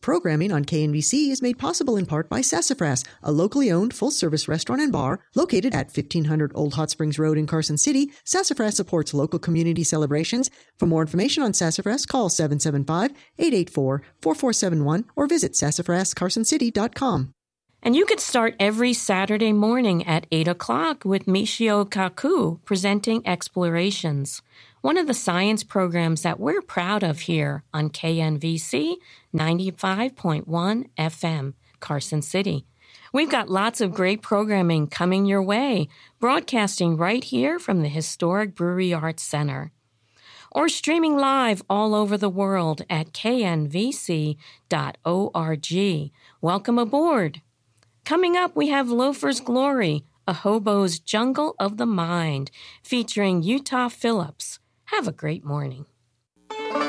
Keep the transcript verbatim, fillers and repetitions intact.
Programming on K N V C is made possible in part by Sassafras, a locally owned full-service restaurant and bar located at fifteen hundred Old Hot Springs Road in Carson City. Sassafras supports local community celebrations. For more information on Sassafras, call seven seven five, eight eight four, four four seven one or visit sassafras carson city dot com. And you could start every Saturday morning at eight o'clock with Michio Kaku presenting Explorations, one of the science programs that we're proud of here on K N V C ninety-five point one F M, Carson City. We've got lots of great programming coming your way, broadcasting right here from the historic Brewery Arts Center. Or streaming live all over the world at k n v c dot org. Welcome aboard. Coming up, we have Loafer's Glory, a hobo's jungle of the mind, featuring Utah Phillips. Have a great morning.